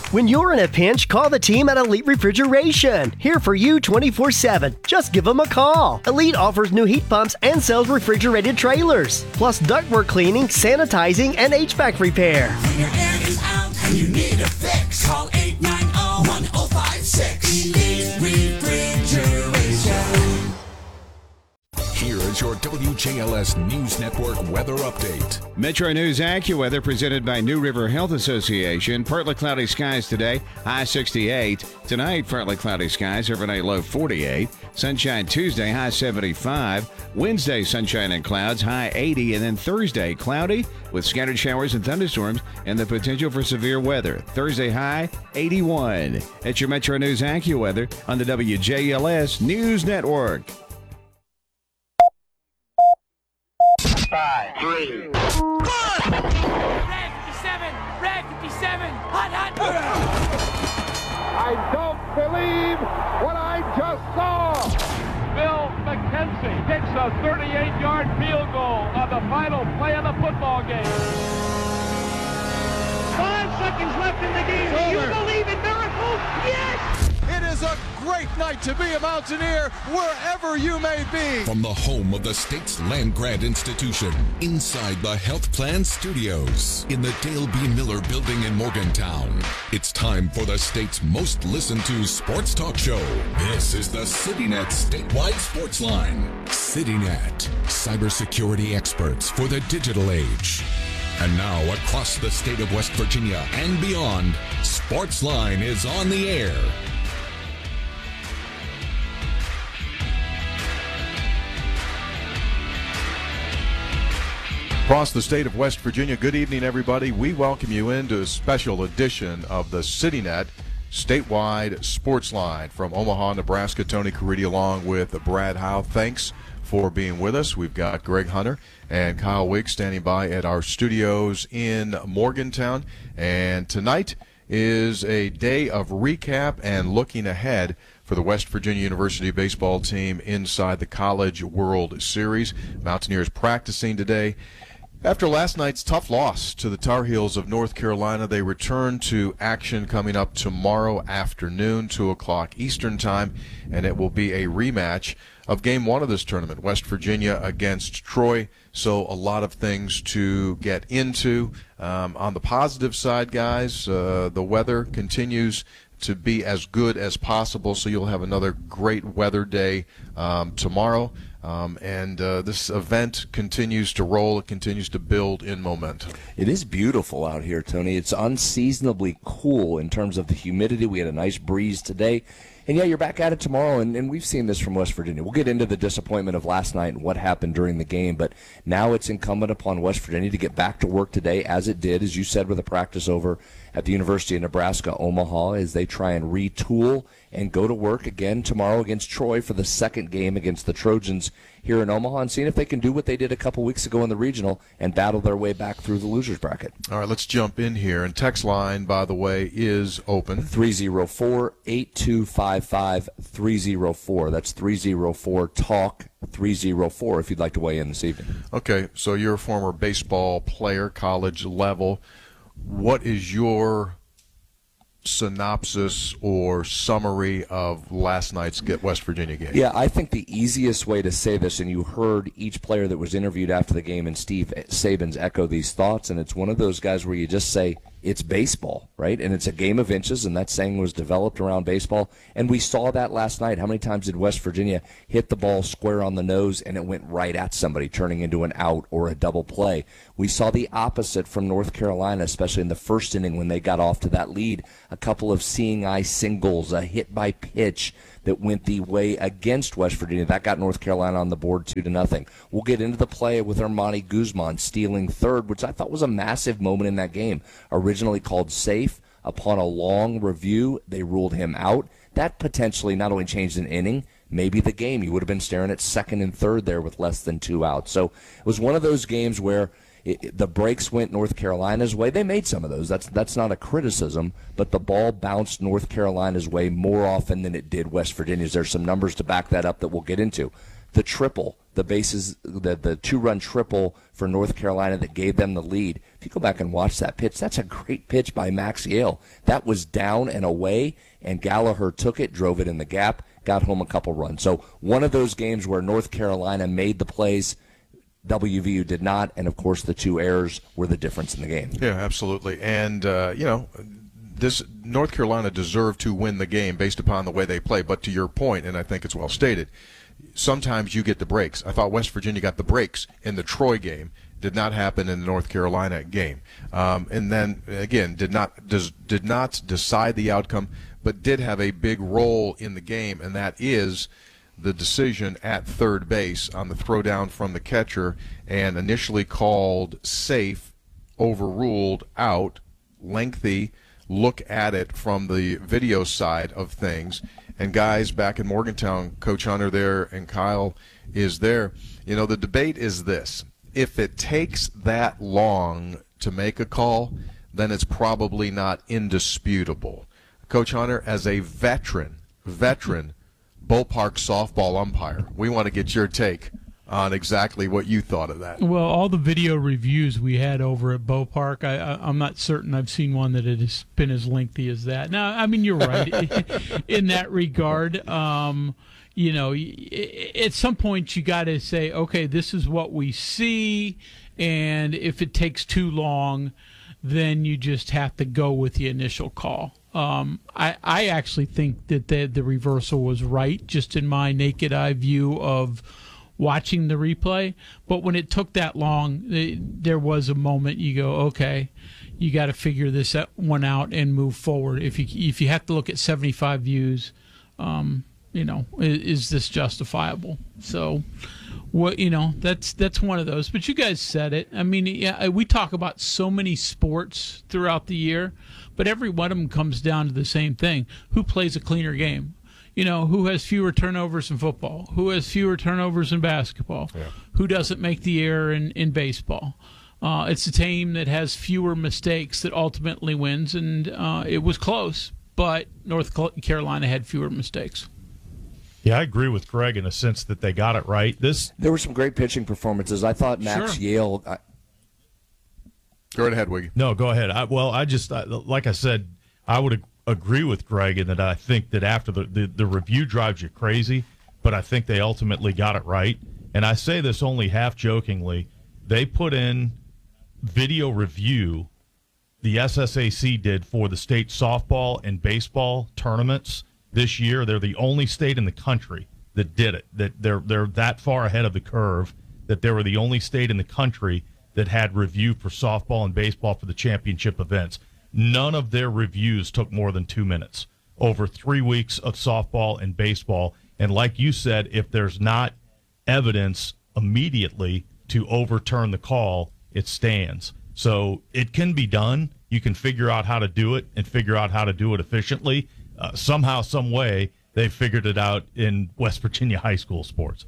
When you're in a pinch, call the team at Elite Refrigeration. Here for you 24/7. Just give them a call. Elite offers new heat pumps and sells refrigerated trailers. Plus ductwork cleaning, sanitizing, and HVAC repair. When your air is out and you need a fix, call 890-1056. Elite Refrigeration. Here is your WJLS News Network weather update. Metro News AccuWeather presented by New River Health Association. Partly cloudy skies today, high 68. Tonight, partly cloudy skies, overnight low 48. Sunshine Tuesday, high 75. Wednesday, sunshine and clouds, high 80. And then Thursday, cloudy with scattered showers and thunderstorms and the potential for severe weather. Thursday, high 81. It's your Metro News AccuWeather on the WJLS News Network. 5, 3, Red 57, Red 57, hot. I don't believe what I just saw. Bill McKenzie kicks a 38-yard field goal on the final play of the football game. 5 seconds left in the game. Do you believe in miracles? Yes! It is a great night to be a Mountaineer wherever you may be. From the home of the state's land grant institution, inside the Health Plan Studios, in the Dale B. Miller Building in Morgantown, it's time for the state's most listened to sports talk show. This is the CityNet Statewide Sports Line. CityNet, cybersecurity experts for the digital age. And now, across the state of West Virginia and beyond, Sportsline is on the air. Across the state of West Virginia, good evening, everybody. We welcome you into a special edition of the CityNet Statewide Sports Line from Omaha, Nebraska. Tony Caridi along with Brad Howe. Thanks for being with us. We've got Greg Hunter and Kyle Wiggs standing by at our studios in Morgantown. And tonight is a day of recap and looking ahead for the West Virginia University baseball team inside the College World Series. Mountaineers practicing today. After last night's tough loss to the Tar Heels of North Carolina, they return to action coming up tomorrow afternoon, 2 o'clock Eastern Time, and it will be a rematch of Game 1 of this tournament, West Virginia against Troy. So a lot of things to get into. On the positive side, guys, the weather continues to be as good as possible, so you'll have another great weather day tomorrow. This event continues to roll. It continues to build in momentum. It is beautiful out here, Tony. It's unseasonably cool in terms of the humidity. We had a nice breeze today. And, yeah, you're back at it tomorrow, and we've seen this from West Virginia. We'll get into the disappointment of last night and what happened during the game, but now it's incumbent upon West Virginia to get back to work today, as it did, as you said, with a practice over at the University of Nebraska, Omaha, as they try and retool and go to work again tomorrow against Troy for the second game against the Trojans here in Omaha, and seeing if they can do what they did a couple weeks ago in the regional and battle their way back through the losers bracket. All right, let's jump in here. And text line, by the way, is open. 304-8255-304. That's 304-TALK-304 if you'd like to weigh in this evening. Okay, so you're a former baseball player, college level. What is your synopsis or summary of last night's West Virginia game? Yeah, I think the easiest way to say this, and you heard each player that was interviewed after the game and Steve Sabins echo these thoughts, and it's one of those guys where you just say, it's baseball, right? And it's a game of inches, and that saying was developed around baseball. And we saw that last night. How many times did West Virginia hit the ball square on the nose and it went right at somebody, turning into an out or a double play? We saw the opposite from North Carolina, especially in the first inning when they got off to that lead. A couple of seeing eye singles, a hit by pitch that went the way against West Virginia. That got North Carolina on the board 2-0. We'll get into the play with Armani Guzman stealing third, which I thought was a massive moment in that game. Originally called safe. Upon a long review, they ruled him out. That potentially not only changed an inning, maybe the game. You would have been staring at second and third there with less than 2 outs. So it was one of those games where the breaks went North Carolina's way. They made some of those. That's not a criticism, but the ball bounced North Carolina's way more often than it did West Virginia's. There's some numbers to back that up that we'll get into. The triple the bases, the two-run triple for North Carolina that gave them the lead. If you go back and watch that pitch, that's a great pitch by Max Yale. That was down and away, and Gallagher took it, drove it in the gap, got home a couple runs. So one of those games where North Carolina made the plays, WVU did not, and of course the two errors were the difference in the game. Yeah, absolutely. And, this North Carolina deserved to win the game based upon the way they play. But to your point, and I think it's well stated, sometimes you get the breaks. I thought West Virginia got the breaks in the Troy game. Did not happen in the North Carolina game. And then, again, did not decide the outcome, but did have a big role in the game, and that is the decision at third base on the throwdown from the catcher, and initially called safe, overruled out, lengthy look at it from the video side of things. And guys back in Morgantown, Coach Hunter there and Kyle is there. The debate is this. If it takes that long to make a call, then it's probably not indisputable. Coach Hunter, as a veteran ballpark softball umpire, we want to get your take on exactly what you thought of that. Well, all the video reviews we had over at Ballpark, I'm not certain I've seen one that it has been as lengthy as that. Now, I mean, you're right in that regard. At some point you got to say, okay, this is what we see, and if it takes too long, then you just have to go with the initial call. I actually think that the reversal was right, just in my naked eye view of watching the replay. But when it took that long, there was a moment you go, okay, you got to figure this one out and move forward. If you have to look at 75 views, is this justifiable? So, that's one of those. But you guys said it. I mean, we talk about so many sports throughout the year, but every one of them comes down to the same thing: who plays a cleaner game? Who has fewer turnovers in football? Who has fewer turnovers in basketball? Yeah. Who doesn't make the error in baseball? It's a team that has fewer mistakes that ultimately wins, and it was close, but North Carolina had fewer mistakes. Yeah, I agree with Greg in a sense that they got it right. There were some great pitching performances. I thought Max Yale. Go right ahead, Wiggy. No, go ahead. Like I said, I would agree with Greg in that I think that after the review drives you crazy, but I think they ultimately got it right. And I say this only half jokingly. They put in video review, the SSAC did, for the state softball and baseball tournaments this year. They're the only state in the country that did it. That they're that far ahead of the curve that they were the only state in the country that had review for softball and baseball for the championship events. None of their reviews took more than 2 minutes over 3 weeks of softball and baseball. And like you said, if there's not evidence immediately to overturn the call, it stands. So it can be done. You can figure out how to do it and figure out how to do it efficiently. Somehow, some way, they figured it out in West Virginia high school sports.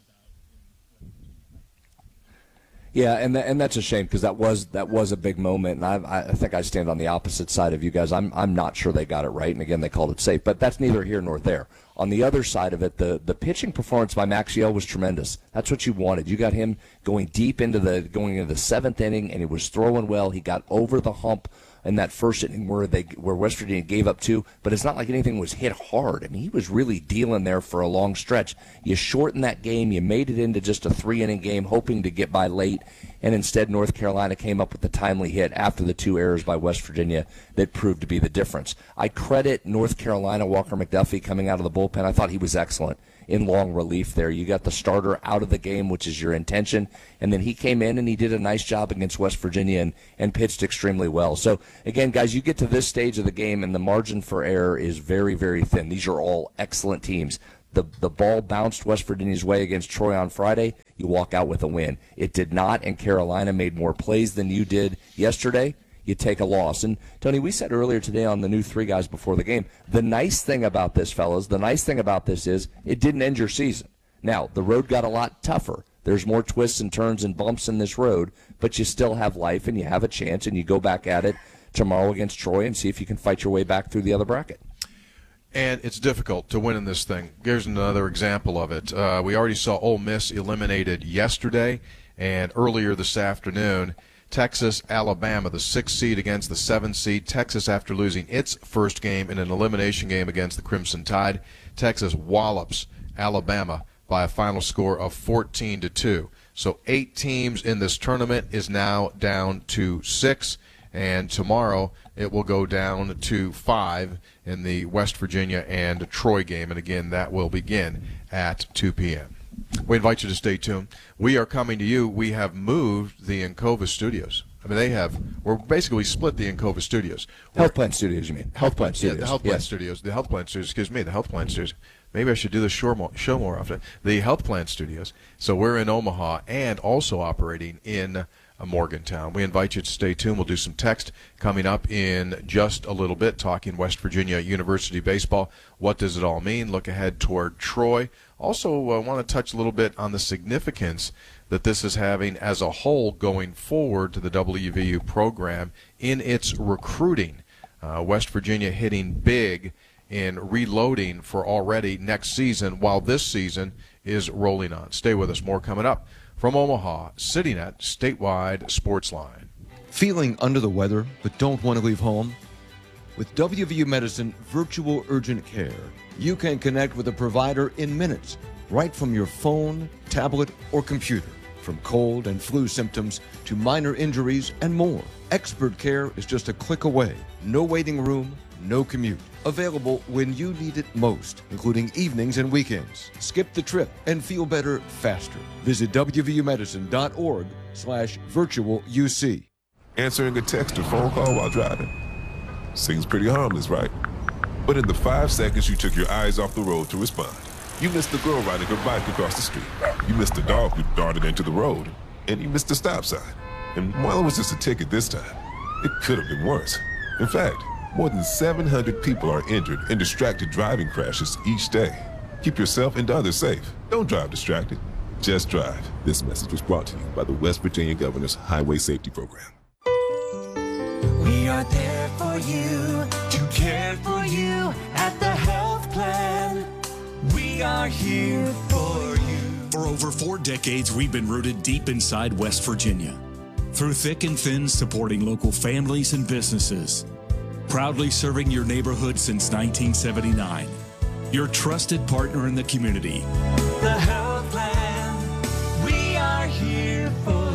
Yeah, and that's a shame because that was a big moment, and I think I stand on the opposite side of you guys. I'm not sure they got it right, and again they called it safe, but that's neither here nor there. On the other side of it, the pitching performance by Max Yale was tremendous. That's what you wanted. You got him going into the seventh inning, and he was throwing well. He got over the hump in that first inning where West Virginia gave up 2, but it's not like anything was hit hard. I mean, he was really dealing there for a long stretch. You shortened that game. You made it into just a 3-inning game, hoping to get by late, and instead North Carolina came up with the timely hit after the 2 errors by West Virginia that proved to be the difference. I credit North Carolina, Walker McDuffie, coming out of the bullpen. I thought he was excellent in long relief there. You got the starter out of the game, which is your intention, and then he came in and he did a nice job against West Virginia and pitched extremely well. So, again, guys, you get to this stage of the game, and the margin for error is very, very thin. These are all excellent teams. The ball bounced West Virginia's way against Troy on Friday. You walk out with a win. It did not, and Carolina made more plays than you did yesterday. You take a loss. And, Tony, we said earlier today on the new Three Guys Before the Game, the nice thing about this, fellas, is it didn't end your season. Now, the road got a lot tougher. There's more twists and turns and bumps in this road, but you still have life and you have a chance, and you go back at it tomorrow against Troy and see if you can fight your way back through the other bracket. And it's difficult to win in this thing. Here's another example of it. We already saw Ole Miss eliminated yesterday, and earlier this afternoon, Texas, Alabama, the 6th seed against the 7th seed. Texas, after losing its first game in an elimination game against the Crimson Tide, Texas wallops Alabama by a final score of 14-2. So 8 teams in this tournament is now down to 6, and tomorrow it will go down to 5 in the West Virginia and Troy game. And again, that will begin at 2 p.m. We invite you to stay tuned. We are coming to you. We have moved the Encova studios. I mean, we're basically split the Encova studios. Health Plan Studios, you mean? Health Plan Studios. Yeah, the Health Plan Studios. The Health Plan Studios, excuse me, the Health Plan Studios. Maybe I should do the show more often. The Health Plan Studios. So we're in Omaha and also operating in Morgantown. We invite you to stay tuned. We'll do some text coming up in just a little bit, talking West Virginia University baseball. What does it all mean? Look ahead toward Troy. Also, I want to touch a little bit on the significance that this is having as a whole going forward to the WVU program in its recruiting. West Virginia hitting big in reloading for already next season while this season is rolling on. Stay with us. More coming up from Omaha, CityNet Statewide Sports Line. Feeling under the weather but don't want to leave home? With WVU Medicine Virtual Urgent Care, you can connect with a provider in minutes, right from your phone, tablet, or computer. From cold and flu symptoms to minor injuries and more. Expert care is just a click away. No waiting room, no commute. Available when you need it most, including evenings and weekends. Skip the trip and feel better faster. Visit wvumedicine.org/virtualuc. Answering a text or phone call while driving seems pretty harmless, right? But in the 5 seconds you took your eyes off the road to respond, you missed the girl riding her bike across the street. You missed the dog who darted into the road. And you missed the stop sign. And while it was just a ticket this time, it could have been worse. In fact, more than 700 people are injured in distracted driving crashes each day. Keep yourself and others safe. Don't drive distracted. Just drive. This message was brought to you by the West Virginia Governor's Highway Safety Program. We are there for you, to care for you at the Health Plan. We are here for you. For over 4 decades, we've been rooted deep inside West Virginia. Through thick and thin, supporting local families and businesses. Proudly serving your neighborhood since 1979. Your trusted partner in the community. The Health Plan. We are here for you.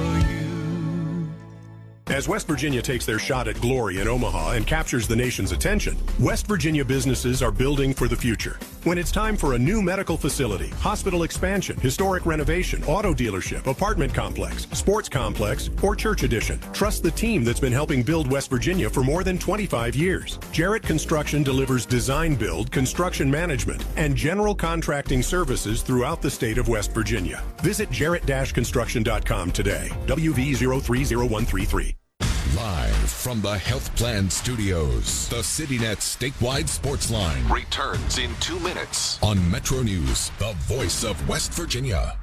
As West Virginia takes their shot at glory in Omaha and captures the nation's attention, West Virginia businesses are building for the future. When it's time for a new medical facility, hospital expansion, historic renovation, auto dealership, apartment complex, sports complex, or church addition, trust the team that's been helping build West Virginia for more than 25 years. Jarrett Construction delivers design build, construction management, and general contracting services throughout the state of West Virginia. Visit jarrett-construction.com today. WV030133. Live from the Health Plan Studios, the CityNet Statewide Sports Line returns in 2 minutes on Metro News, the voice of West Virginia.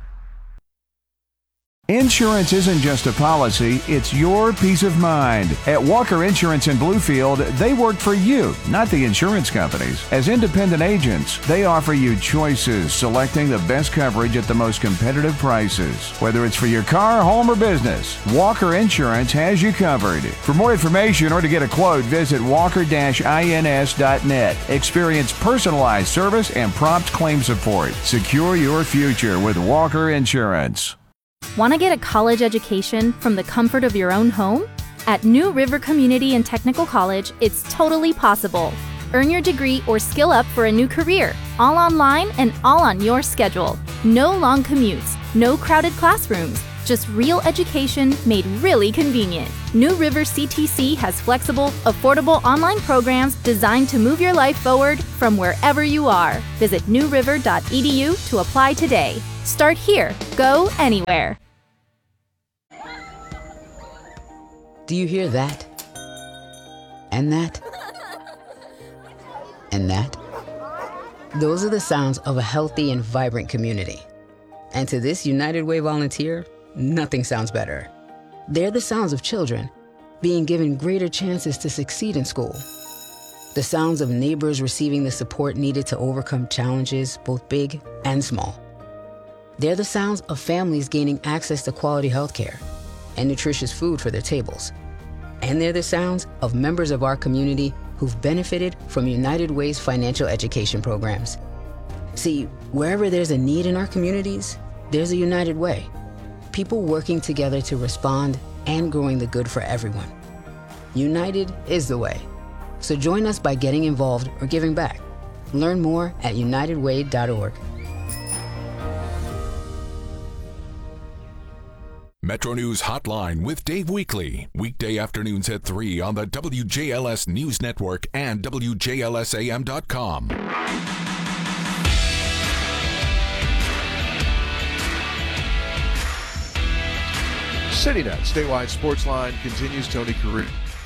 Insurance isn't just a policy, it's your peace of mind. At Walker Insurance in Bluefield, they work for you, not the insurance companies. As independent agents, they offer you choices, selecting the best coverage at the most competitive prices. Whether it's for your car, home, or business, Walker Insurance has you covered. For more information or to get a quote, visit walker-ins.net. Experience personalized service and prompt claim support. Secure your future with Walker Insurance. Want to get a college education from the comfort of your own home? At New River Community and Technical College, it's totally possible. Earn your degree or skill up for a new career, all online and all on your schedule. No long commutes, no crowded classrooms, just real education made really convenient. New River CTC has flexible, affordable online programs designed to move your life forward from wherever you are. Visit newriver.edu to apply today. Start here. Go anywhere. Do you hear that? And that? And that? Those are the sounds of a healthy and vibrant community. And to this United Way volunteer, nothing sounds better. They're the sounds of children being given greater chances to succeed in school. The sounds of neighbors receiving the support needed to overcome challenges, both big and small. They're the sounds of families gaining access to quality health care and nutritious food for their tables. And they're the sounds of members of our community who've benefited from United Way's financial education programs. See, wherever there's a need in our communities, there's a United Way. People working together to respond and growing the good for everyone. United is the way. So join us by getting involved or giving back. Learn more at unitedway.org. Metro News Hotline with Dave Weekly. Weekday afternoons at 3 on the WJLS News Network and WJLSAM.com. CityNet Statewide Sports Line continues. Tony Carrillo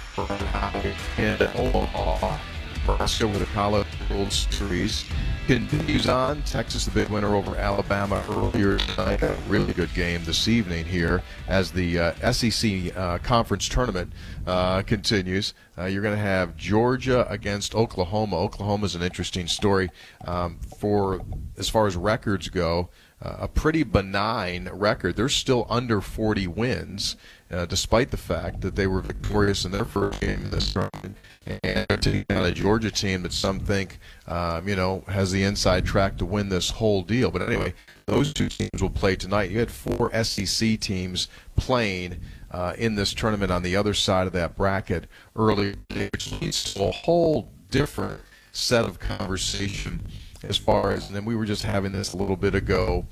in Omaha. Nebraska with a College World Series continues on. Texas, the big winner over Alabama earlier tonight. A really good game this evening here as the SEC Conference Tournament continues. You're going to have Georgia against Oklahoma. Oklahoma is an interesting story for as far as records go. A pretty benign record. They're still under 40 wins, despite the fact that they were victorious in their first game in this tournament. And they're taking on a Georgia team that some think, has the inside track to win this whole deal. But anyway, those two teams will play tonight. You had 4 SEC teams playing in this tournament on the other side of that bracket earlier, which leads to a whole different set of conversation. As far as, and then we were just having this a little bit ago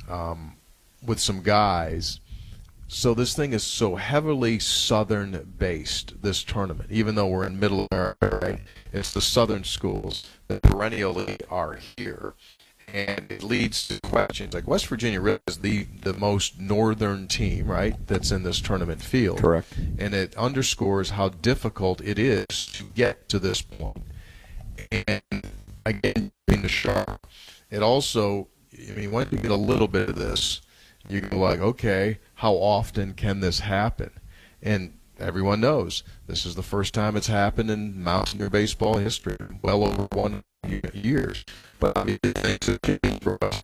with some guys. So this thing is so heavily Southern-based, this tournament, even though we're in Middle America, right? It's the Southern schools that perennially are here. And it leads to questions like West Virginia really is the most northern team, right, that's in this tournament field. Correct. And it underscores how difficult it is to get to this point. And again, being the sharp, it also, once you get a little bit of this, you go like, okay, how often can this happen? And everyone knows this is the first time it's happened in Mountaineer baseball history, well over 100 years. But obviously things have changed for us.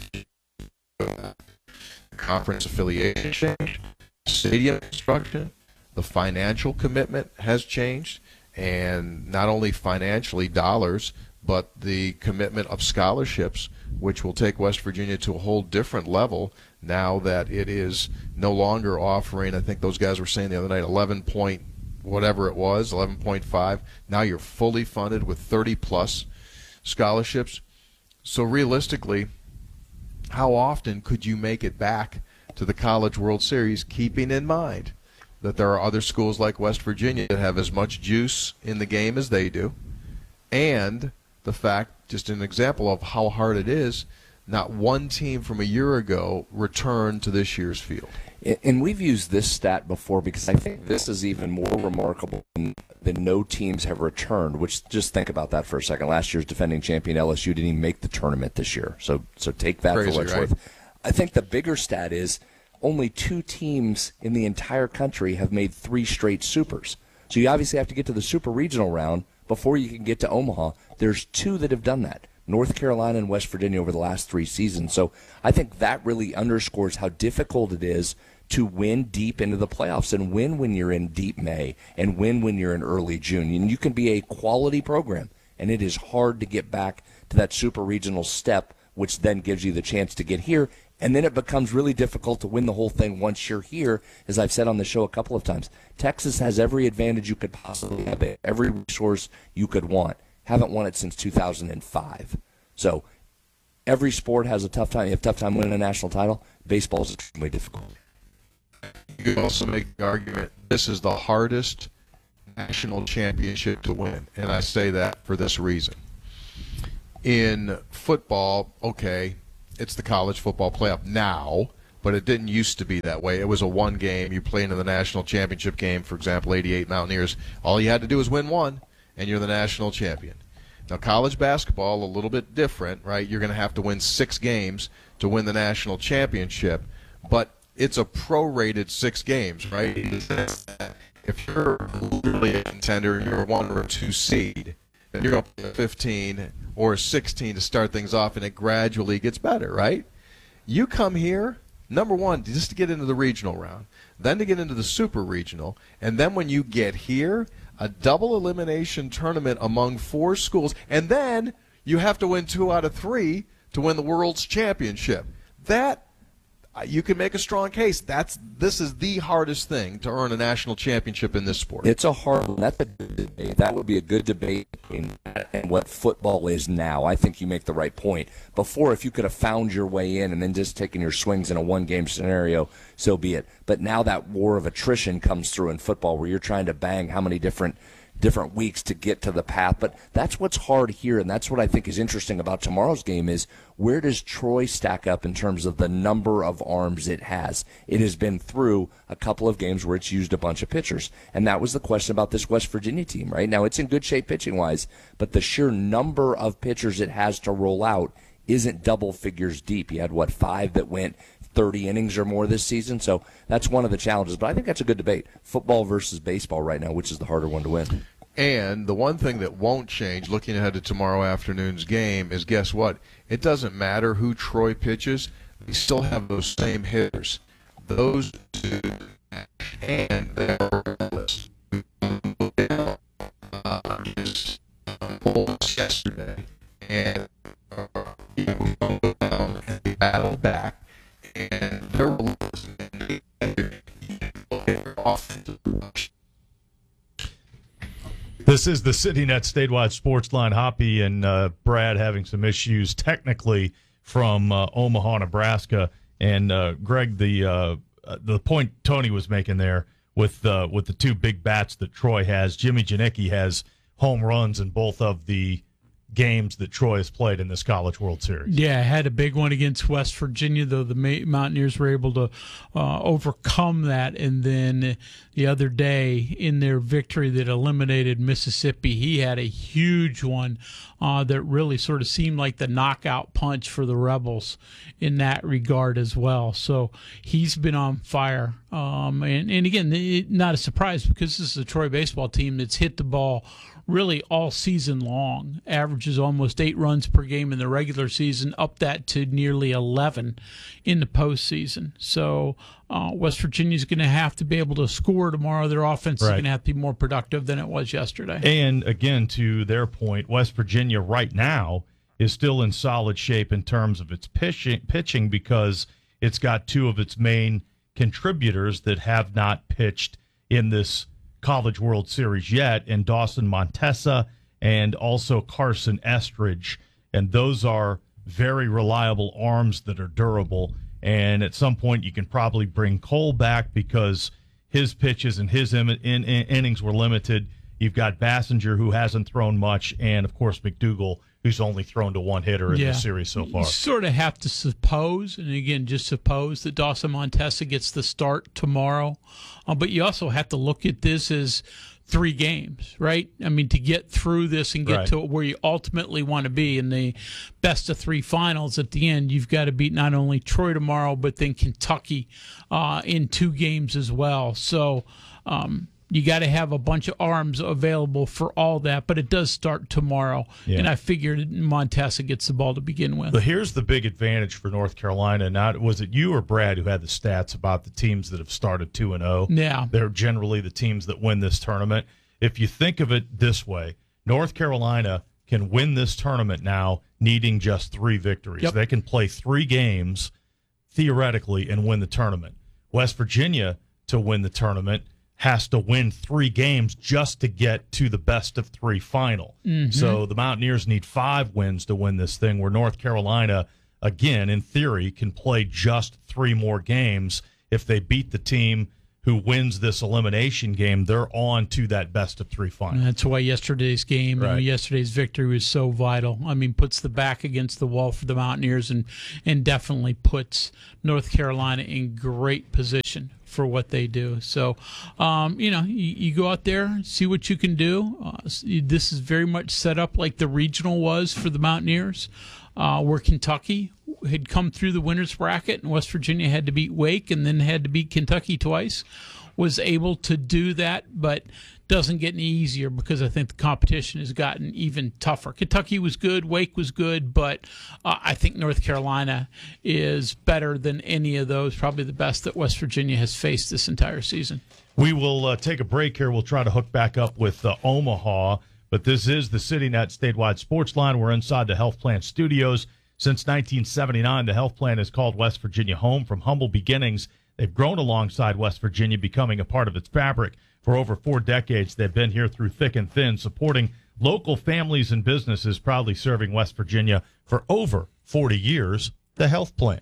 The conference affiliation changed, stadium construction, the financial commitment has changed, and not only financially dollars, but the commitment of scholarships, which will take West Virginia to a whole different level now that it is no longer offering, I think those guys were saying the other night, 11 point whatever it was, 11.5. Now you're fully funded with 30-plus scholarships. So realistically, how often could you make it back to the College World Series, keeping in mind that there are other schools like West Virginia that have as much juice in the game as they do, and the fact, just an example of how hard it is, not one team from a year ago returned to this year's field. And we've used this stat before because I think this is even more remarkable than no teams have returned, which, just think about that for a second. Last year's defending champion LSU didn't even make the tournament this year. So take that Crazy, for what it's right? worth. I think the bigger stat is only 2 teams in the entire country have made 3 straight supers. So you obviously have to get to the super regional round before you can get to Omaha. There's 2 that have done that, North Carolina and West Virginia, over the last 3 seasons. So I think that really underscores how difficult it is to win deep into the playoffs and win when you're in deep May and win when you're in early June. And you can be a quality program, and it is hard to get back to that super regional step, which then gives you the chance to get here. And then it becomes really difficult to win the whole thing once you're here. As I've said on the show a couple of times, Texas has every advantage you could possibly have, every resource you could want. Haven't won it since 2005. So every sport has a tough time. You have a tough time winning a national title. Baseball is extremely difficult. You could also make the argument this is the hardest national championship to win, and I say that for this reason. In football, okay, it's the college football playoff now, but it didn't used to be that way. It was a one game. You played in the national championship game, for example, 88 Mountaineers. All you had to do was win one, and you're the national champion. Now, college basketball, a little bit different, right? You're going to have to win 6 games to win the national championship, but it's a prorated 6 games, right? If you're literally a contender, you're a 1 or a 2 seed, you're going to 15 or 16 to start things off, and it gradually gets better, right? You come here, number one, just to get into the regional round, then to get into the super regional, and then when you get here, a double elimination tournament among 4 schools, and then you have to win 2 out of 3 to win the world's championship. That, you can make a strong case. This is the hardest thing to earn a national championship in this sport. It's a hard one. That's a good debate. That would be a good debate in what football is now. I think you make the right point. Before, if you could have found your way in and then just taken your swings in a one-game scenario, so be it. But now that war of attrition comes through in football where you're trying to bang how many different weeks to get to the path. But that's what's hard here, and that's what I think is interesting about tomorrow's game is where does Troy stack up in terms of the number of arms it has? It has been through a couple of games where it's used a bunch of pitchers, and that was the question about this West Virginia team, right? Now, it's in good shape pitching-wise, but the sheer number of pitchers it has to roll out isn't double figures deep. You had, 5 that went 30 innings or more this season. So that's one of the challenges. But I think that's a good debate. Football versus baseball right now, which is the harder one to win. And the one thing that won't change looking ahead to tomorrow afternoon's game is, guess what? It doesn't matter who Troy pitches. They still have those same hitters. Those two, and they're just yesterday. And they battled back. And they're offensive. This is the CityNet Statewide Sports Line. Hoppy and Brad having some issues technically from Omaha, Nebraska, and Greg, the point Tony was making there with the 2 big bats that Troy has. Jimmy Janicki has home runs in both of the games that Troy has played in this College World Series. Yeah, had a big one against West Virginia, though the Mountaineers were able to overcome that. And then the other day in their victory that eliminated Mississippi, he had a huge one that really sort of seemed like the knockout punch for the Rebels in that regard as well. So he's been on fire. And again, not a surprise because this is a Troy baseball team that's hit the ball really all season long, averages almost 8 runs per game in the regular season, up that to nearly 11 in the postseason. So West Virginia's going to have to be able to score tomorrow. Their offense is going to have to be more productive than it was yesterday. And again, to their point, West Virginia right now is still in solid shape in terms of its pitching because it's got 2 of its main contributors that have not pitched in this College World Series yet, and Dawson Montesa and also Carson Estridge. And those are very reliable arms that are durable. And at some point you can probably bring Cole back because his pitches and his innings were limited. You've got Bassinger, who hasn't thrown much, and, of course, McDougal, who's only thrown to 1 hitter in the series so far. You sort of have to suppose, and again, just suppose that Dawson Montesa gets the start tomorrow. But you also have to look at this as 3 games, right? I mean, to get through this and get to where you ultimately want to be in the best of 3 finals at the end, you've got to beat not only Troy tomorrow, but then Kentucky in 2 games as well. So, you got to have a bunch of arms available for all that, but it does start tomorrow. Yeah. And I figured Montesa gets the ball to begin with. But here's the big advantage for North Carolina. Now, was it you or Brad who had the stats about the teams that have started 2-0? Yeah. They're generally the teams that win this tournament. If you think of it this way, North Carolina can win this tournament now needing just 3 victories. Yep. They can play 3 games, theoretically, and win the tournament. West Virginia, to win the tournament, has to win 3 games just to get to the best of 3 final. Mm-hmm. So the Mountaineers need 5 wins to win this thing, where North Carolina, again, in theory, can play just 3 more games. If they beat the team who wins this elimination game, they're on to that best of 3 final. And that's why yesterday's game, yesterday's victory was so vital. I mean, puts the back against the wall for the Mountaineers and definitely puts North Carolina in great position for what they do. So, you go out there, see what you can do. This is very much set up like the regional was for the Mountaineers, where Kentucky had come through the winner's bracket and West Virginia had to beat Wake and then had to beat Kentucky twice, was able to do that. But doesn't get any easier because I think the competition has gotten even tougher. Kentucky was good, Wake was good, but I think North Carolina is better than any of those, probably the best that West Virginia has faced this entire season. We will take a break here. We'll try to hook back up with Omaha, but this is the CityNet Statewide Sports Line. We're inside the Health Plan Studios. Since 1979, the Health Plan has called West Virginia home. From humble beginnings, they've grown alongside West Virginia, becoming a part of its fabric. For over 4 decades, they've been here through thick and thin, supporting local families and businesses, proudly serving West Virginia for over 40 years. The Health Plan.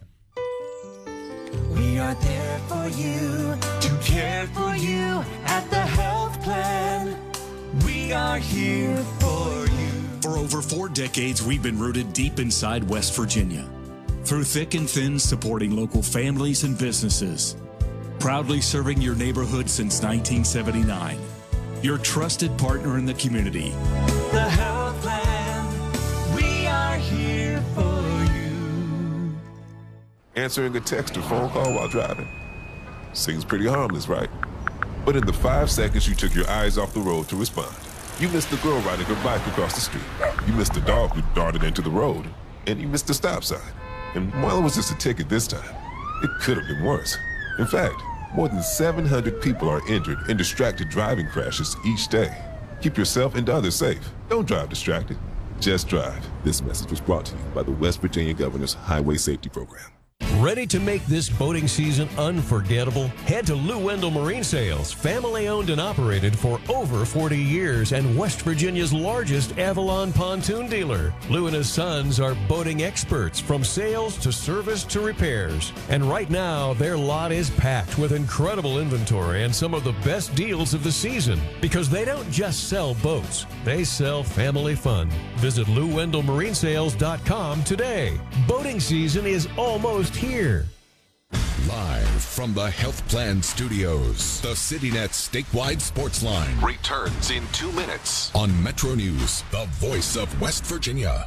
We are there for you, to care for you at the Health Plan. We are here for you. For over 4 decades, we've been rooted deep inside West Virginia. Through thick and thin, supporting local families and businesses. Proudly serving your neighborhood since 1979. Your trusted partner in the community. The Health Plan, we are here for you. Answering a text or phone call while driving seems pretty harmless, right? But in the 5 seconds you took your eyes off the road to respond, you missed the girl riding her bike across the street. You missed the dog who darted into the road. And you missed the stop sign. And while it was just a ticket this time, it could have been worse. In fact, more than 700 people are injured in distracted driving crashes each day. Keep yourself and others safe. Don't drive distracted. Just drive. This message was brought to you by the West Virginia Governor's Highway Safety Program. Ready to make this boating season unforgettable? Head to Lou Wendell Marine Sales, family owned and operated for over 40 years and West Virginia's largest Avalon pontoon dealer. Lou and his sons are boating experts from sales to service to repairs. And right now, their lot is packed with incredible inventory and some of the best deals of the season. Because they don't just sell boats, they sell family fun. Visit LouWendellMarineSales.com today. Boating season is almost here. Live from the Health Plan Studios, the CityNet Statewide Sports Line returns in 2 minutes on Metro News, the voice of West Virginia.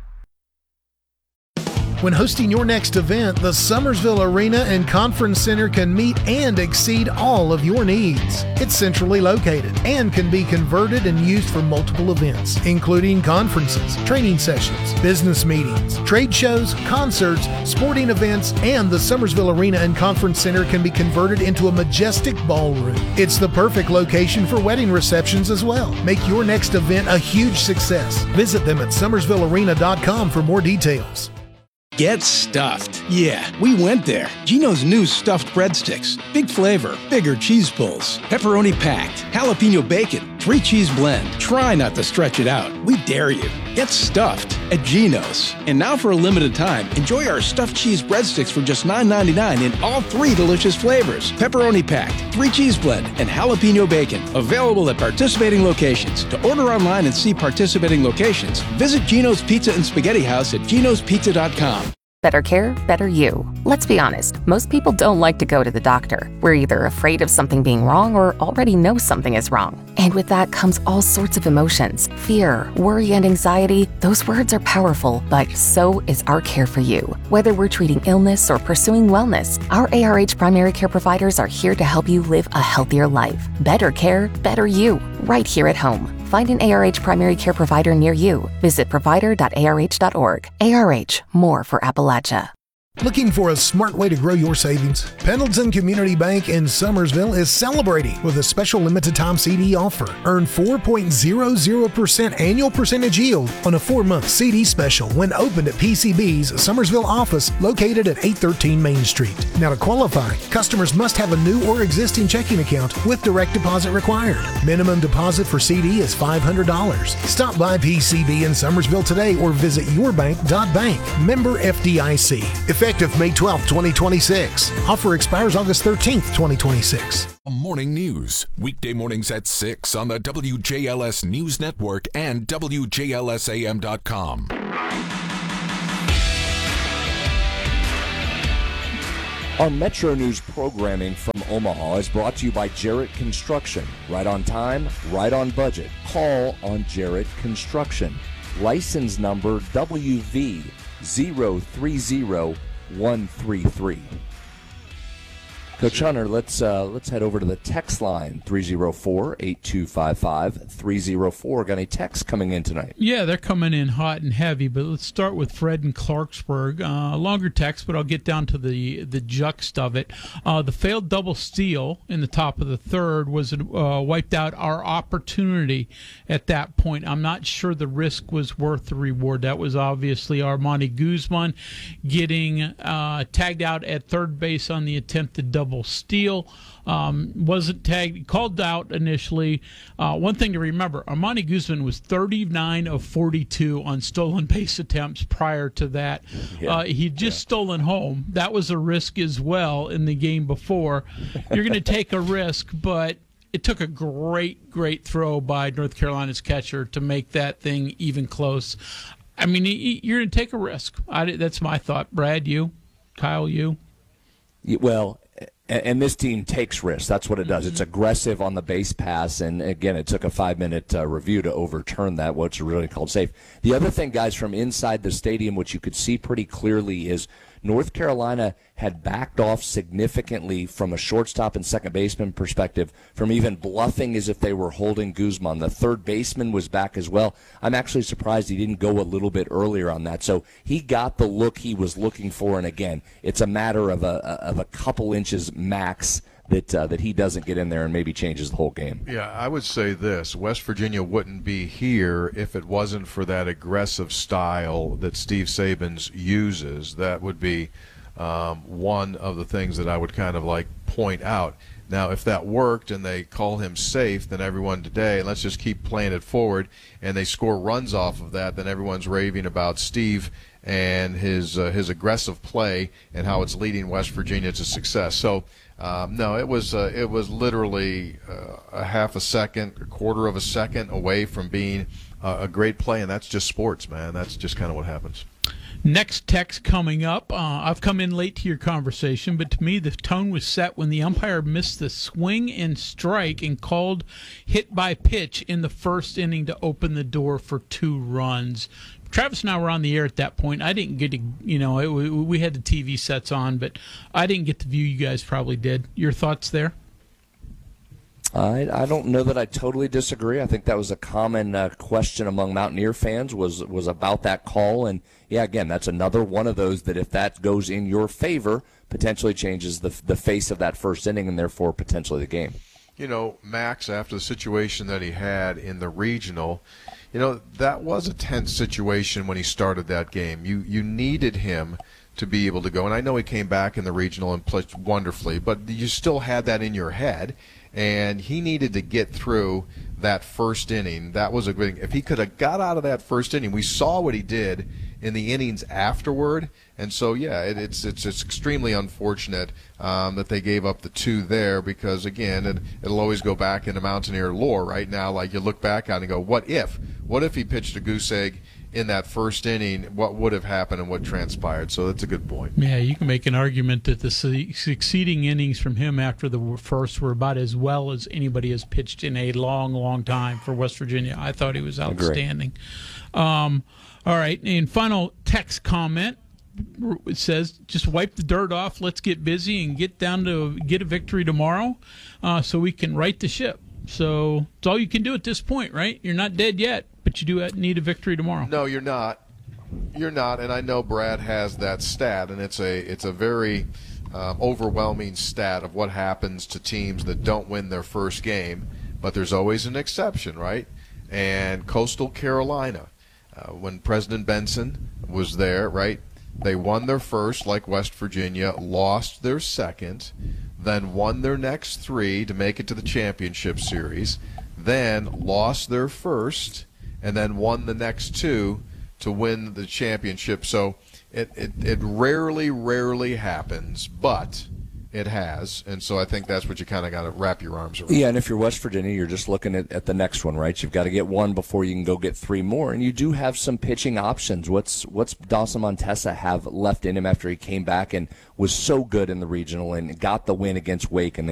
When hosting your next event, the Summersville Arena and Conference Center can meet and exceed all of your needs. It's centrally located and can be converted and used for multiple events, including conferences, training sessions, business meetings, trade shows, concerts, sporting events, and the Summersville Arena and Conference Center can be converted into a majestic ballroom. It's the perfect location for wedding receptions as well. Make your next event a huge success. Visit them at summersvillearena.com for more details. Get stuffed. Yeah, we went there. Gino's new stuffed breadsticks. Big flavor, bigger cheese pulls, pepperoni packed, jalapeno bacon, 3-cheese blend. Try not to stretch it out. We dare you. Get stuffed at Gino's. And now for a limited time, enjoy our stuffed cheese breadsticks for just $9.99 in all 3 delicious flavors. Pepperoni packed, 3-cheese blend, and jalapeno bacon. Available at participating locations. To order online and see participating locations, visit Gino's Pizza and Spaghetti House at ginospizza.com. Better care, better you. Let's be honest, most people don't like to go to the doctor. We're either afraid of something being wrong or already know something is wrong. And with that comes all sorts of emotions. Fear, worry, and anxiety. Those words are powerful, but so is our care for you. Whether we're treating illness or pursuing wellness, our ARH primary care providers are here to help you live a healthier life. Better care, better you. Right here at home. Find an ARH primary care provider near you. Visit provider.arh.org. ARH, more for Appalachia. Looking for a smart way to grow your savings? Pendleton Community Bank in Summersville is celebrating with a special limited time CD offer. Earn 4.00% annual percentage yield on a 4-month CD special when opened at PCB's Summersville office located at 813 Main Street. Now to qualify, customers must have a new or existing checking account with direct deposit required. Minimum deposit for CD is $500. Stop by PCB in Summersville today or visit yourbank.bank. Member FDIC. Effective May 12, 2026. Offer expires August 13th, 2026. Morning news, weekday mornings at 6 on the WJLS News Network and WJLSAM.com. Our Metro News programming from Omaha is brought to you by Jarrett Construction. Right on time, right on budget. Call on Jarrett Construction. License number WV030133. Coach Hunter, let's head over to the text line, 304-8255. 304. Got any texts coming in tonight? Yeah, they're coming in hot and heavy, but let's start with Fred in Clarksburg. Longer text, but I'll get down to the juxt of it. The failed double steal in the top of the third was wiped out our opportunity at that point. I'm not sure the risk was worth the reward. That was obviously Armani Guzman getting tagged out at third base on the attempted double steal. Wasn't tagged, called out initially. One thing to remember, Armani Guzman was 39 of 42 on stolen base attempts prior to that. He'd just stolen home. That was a risk as well in the game before. You're going to take a risk, but it took a great throw by North Carolina's catcher to make that thing even close. I mean, you're going to take a risk. That's my thought. Brad, you? Kyle, you? Well, and this team takes risks. That's what it does. It's aggressive on the base pass, and again, it took a 5-minute review to overturn that, what's really called safe. The other thing, guys, from inside the stadium, which you could see pretty clearly, is North Carolina had backed off significantly from a shortstop and second baseman perspective, from even bluffing as if they were holding Guzman. The third baseman was back as well. I'm actually surprised he didn't go a little bit earlier on that. So he got the look he was looking for, and again, it's a matter of a couple inches max that he doesn't get in there and maybe changes the whole game. Yeah, I would say this. West Virginia wouldn't be here if it wasn't for that aggressive style that Steve Sabins uses. That would be one of the things that I would kind of like point out. Now, if that worked and they call him safe, then everyone today, let's just keep playing it forward, and they score runs off of that, then everyone's raving about Steve and his aggressive play and how it's leading West Virginia to success. So, no, it was literally a half a second, a quarter of a second away from being a great play, and that's just sports, man. That's just kind of what happens. Next text coming up. I've come in late to your conversation, but to me the tone was set when the umpire missed the swing and strike and called hit by pitch in the first inning to open the door for 2 runs. Travis and I were on the air at that point. I didn't get to, we had the TV sets on, but I didn't get to view. You guys probably did. Your thoughts there? I don't know that I totally disagree. I think that was a common question among Mountaineer fans was about that call. And, yeah, again, that's another one of those that if that goes in your favor, potentially changes the face of that first inning and therefore potentially the game. You know, Max, after the situation that he had in the regional, that was a tense situation when he started that game. You needed him to be able to go. And I know he came back in the regional and played wonderfully, but you still had that in your head. And he needed to get through that first inning. That was a good thing. If he could have got out of that first inning, we saw what he did in the innings afterward. And so, yeah, it's extremely unfortunate that they gave up the 2 there because, again, it'll always go back into Mountaineer lore right now. Like you look back on it and go, what if? What if he pitched a goose egg in that first inning? What would have happened and what transpired? So that's a good point. Yeah, you can make an argument that the succeeding innings from him after the first were about as well as anybody has pitched in a long, long time for West Virginia. I thought he was outstanding. All right, and final text comment. It says, just wipe the dirt off, let's get busy and get a victory tomorrow so we can right the ship. So it's all you can do at this point, right? You're not dead yet, but you do need a victory tomorrow. No, you're not. You're not, and I know Brad has that stat, and it's a very overwhelming stat of what happens to teams that don't win their first game, but there's always an exception, right? And Coastal Carolina, when President Benson was there, right, they won their first, like West Virginia, lost their second, then won their next 3 to make it to the championship series, then lost their first, and then won the next 2 to win the championship. So it rarely happens, but it has. And so I think that's what you kind of got to wrap your arms around. Yeah, and if you're West Virginia, you're just looking at the next one, right? You've got to get 1 before you can go get 3 more. And you do have some pitching options. What's Dawson Montesa have left in him after he came back and was so good in the regional and got the win against Wake and